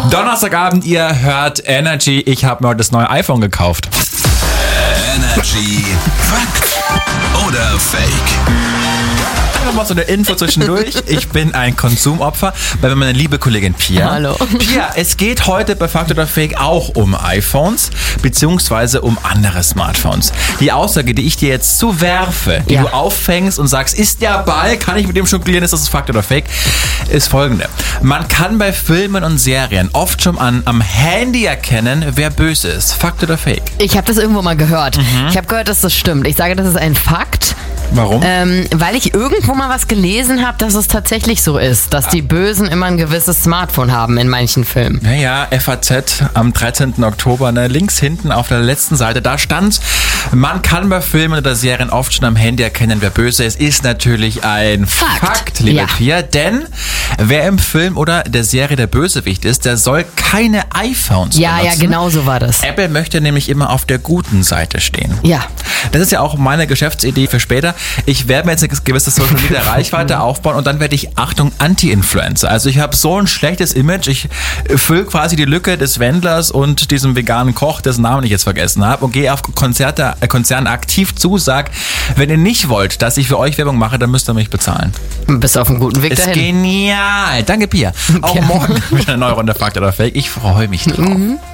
Donnerstagabend, ihr hört Energy. Ich habe mir heute das neue iPhone gekauft. Energy Fakt oder Fake? Einfach mal so eine Info zwischendurch. Ich bin ein Konsumopfer bei meiner liebe Kollegin Pia. Hallo. Pia, es geht heute bei Fakt oder Fake auch um iPhones, beziehungsweise um andere Smartphones. Die Aussage, die ich dir jetzt zuwerfe, die du auffängst und sagst, ist der Ball, kann ich mit dem jonglieren, ist das Fakt oder Fake, ist folgende. Man kann bei Filmen und Serien oft schon am Handy erkennen, wer böse ist. Fakt oder Fake? Ich habe das irgendwo mal gehört. Ich habe gehört, dass das stimmt. Ich sage, das ist ein Fakt. Warum? Weil ich irgendwo mal was gelesen habe, dass es tatsächlich so ist, dass die Bösen immer ein gewisses Smartphone haben in manchen Filmen. Naja, FAZ am 13. Oktober, links hinten auf der letzten Seite, da stand, man kann bei Filmen oder Serien oft schon am Handy erkennen, wer böse ist. Ist natürlich ein Fakt, liebe Pia, denn wer im Film oder der Serie der Bösewicht ist, der soll keine iPhones benutzen. Ja, genau so war das. Apple möchte nämlich immer auf der guten Seite stehen. Ja. Das ist ja auch meine Geschäftsidee für später. Ich werde mir jetzt eine gewisse Social Media Reichweite aufbauen und dann werde ich, Achtung, Anti-Influencer. Also ich habe so ein schlechtes Image. Ich fülle quasi die Lücke des Wendlers und diesem veganen Koch, dessen Namen ich jetzt vergessen habe, und gehe auf Konzernen aktiv zu, sag, wenn ihr nicht wollt, dass ich für euch Werbung mache, dann müsst ihr mich bezahlen. Bist auf einem guten Weg dahin. Ist genial. Danke, Pia. Auch morgen wieder eine neue Runde Fakt oder Fake. Ich freue mich drauf.